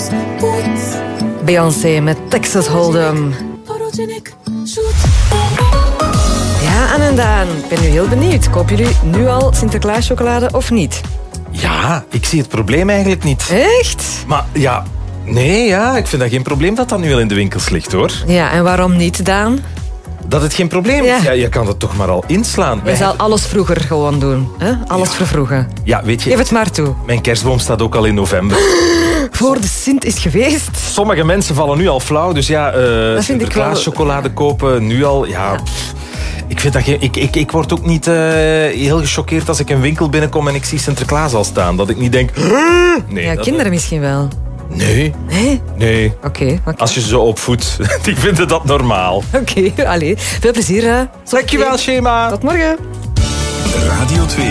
Beyoncé met Texas Hold'em. Ja, Anne en Daan, ik ben nu heel benieuwd. Kopen jullie nu al Sinterklaaschocolade of niet? Ja, ik zie het probleem eigenlijk niet. Echt? Maar ja, nee, ik vind dat geen probleem dat dat nu al in de winkels ligt, hoor. Ja, en waarom niet, Daan? Dat het geen probleem is? Ja, je kan het toch maar al inslaan. Je zal alles vroeger gewoon doen. Hè? Alles vervroegen. Ja, weet je... Geef het maar toe. Mijn kerstboom staat ook al in november. Voor de Sint is geweest. Sommige mensen vallen nu al flauw, dus ja, Sinterklaaschocolade kopen nu al, Ik vind dat ik word ook niet heel gechoqueerd als ik een winkel binnenkom en ik zie Sinterklaas al staan. Dat ik niet denk... Nee, ja, kinderen misschien wel. Nee. Nee. Oké. Als je ze zo opvoedt, die vinden dat normaal. Oké, allee. Veel plezier. Dankjewel, Shema. Tot morgen. Radio 2.